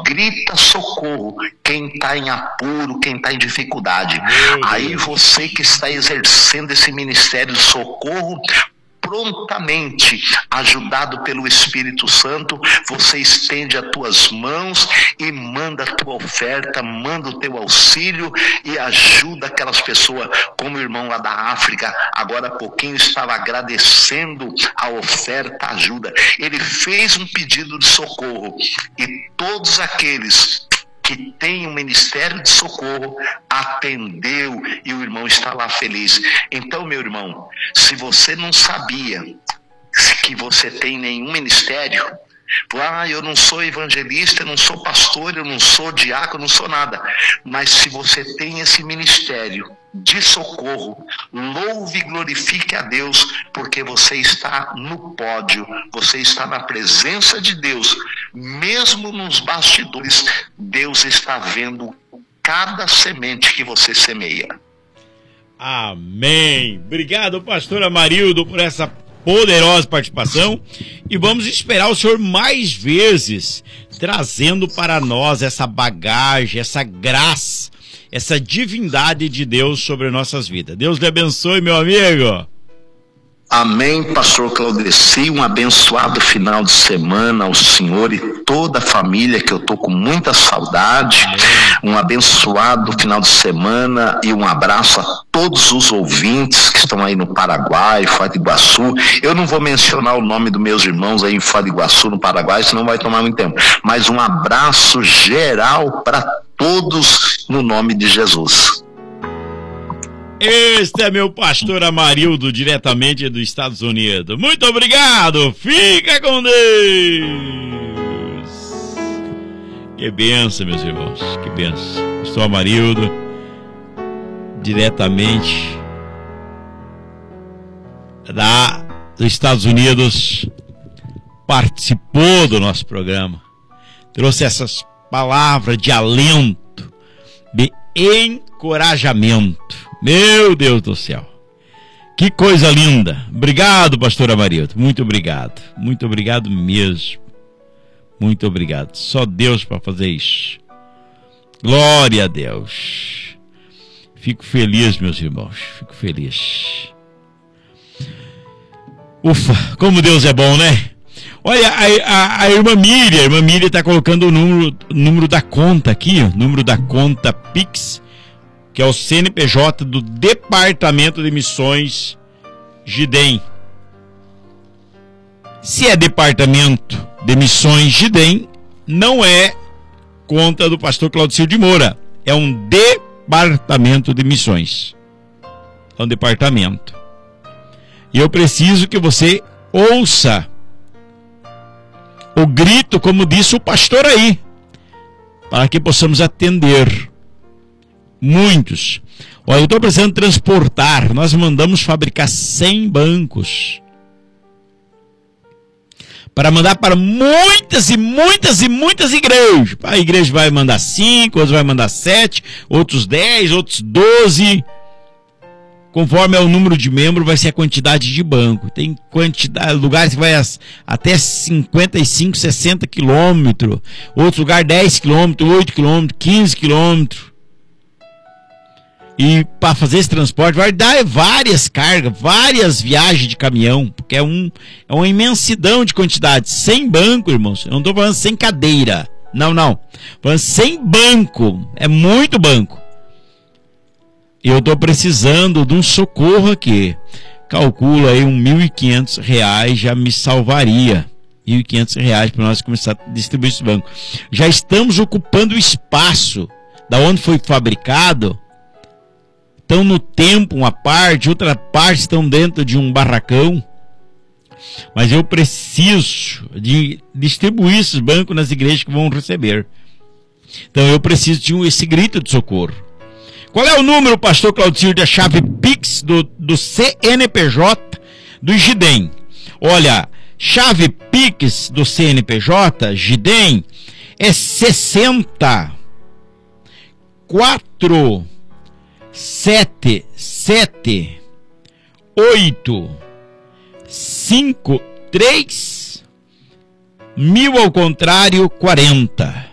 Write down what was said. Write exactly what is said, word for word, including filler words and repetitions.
grita socorro quem está em apuro, quem está em dificuldade. Aí você que está exercendo esse ministério de socorro, prontamente, ajudado pelo Espírito Santo, você estende as tuas mãos e manda a tua oferta, manda o teu auxílio e ajuda aquelas pessoas, como o irmão lá da África, agora há pouquinho estava agradecendo a oferta, a ajuda. Ele fez um pedido de socorro e todos aqueles que tem um ministério de socorro atendeu e o irmão está lá feliz. Então, meu irmão, se você não sabia que você tem nenhum ministério, ah, eu não sou evangelista, eu não sou pastor, eu não sou diácono, eu não sou nada, mas se você tem esse ministério de socorro, louve e glorifique a Deus, porque você está no pódio, você está na presença de Deus, mesmo nos bastidores, Deus está vendo cada semente que você semeia. Amém. Obrigado, pastor Amarildo, por essa poderosa participação, e vamos esperar o senhor mais vezes trazendo para nós essa bagagem, essa graça, essa divindade de Deus sobre nossas vidas. Deus lhe abençoe, meu amigo. Amém, pastor Claudeci, um abençoado final de semana ao senhor e toda a família, que eu estou com muita saudade. Um abençoado final de semana e um abraço a todos os ouvintes que estão aí no Paraguai, Foz do Iguaçu. Eu não vou mencionar o nome dos meus irmãos aí em Foz do Iguaçu, no Paraguai, senão vai tomar muito tempo. Mas um abraço geral para todos no nome de Jesus. Este é meu pastor Amarildo, diretamente dos Estados Unidos. Muito obrigado, fica com Deus. Que benção, meus irmãos, que benção. Pastor Amarildo, diretamente da, dos Estados Unidos, participou do nosso programa, trouxe essas palavras de alento, de encorajamento. Meu Deus do céu, que coisa linda. Obrigado, pastor Amarildo, muito obrigado, muito obrigado mesmo, muito obrigado. Só Deus para fazer isso. Glória a Deus. Fico feliz, meus irmãos, fico feliz. Ufa, como Deus é bom, né? Olha, a, a, a irmã Miriam, a irmã Miriam está colocando o número, número da conta aqui, o número da conta Pix, que é o C N P J do Departamento de Missões Gidem. Se é Departamento de Missões Gidem, não é conta do pastor Claudicir de Moura, é um departamento de missões. É um departamento. E eu preciso que você ouça o grito, como disse o pastor aí, para que possamos atender. Muitos. Olha, eu estou precisando transportar. Nós mandamos fabricar cem bancos para mandar para muitas e muitas e muitas igrejas. A igreja vai mandar cinco, outros vai mandar sete, outros dez, outros doze. Conforme é o número de membros, vai ser a quantidade de banco. Tem quantidade, lugares que vai até cinquenta e cinco, sessenta quilômetros. Outro lugar dez quilômetros, oito quilômetros, quinze quilômetros. E para fazer esse transporte vai dar várias cargas, várias viagens de caminhão, porque é, um, é uma imensidão de quantidade. Sem banco, irmãos, eu não estou falando sem cadeira, não, não. Falando sem banco, é muito banco. Eu estou precisando de um socorro aqui. Calcula aí um mil e quinhentos reais, já me salvaria. mil e quinhentos reais para nós começar a distribuir esse banco. Já estamos ocupando o espaço da onde foi fabricado. Estão no tempo uma parte, outra parte estão dentro de um barracão. Mas eu preciso de distribuir esses bancos nas igrejas que vão receber. Então eu preciso de um, esse grito de socorro. Qual é o número, pastor Claudicir, da chave Pix do, do C N P J do Gidem? Olha, chave Pix do C N P J Gidem é sessenta, quatro, sete, sete, oito, cinco, três, mil ao contrário, quarenta.